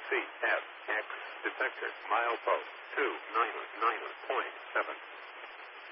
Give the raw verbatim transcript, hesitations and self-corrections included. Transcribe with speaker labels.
Speaker 1: C F X detector milepost two niner niner point seven.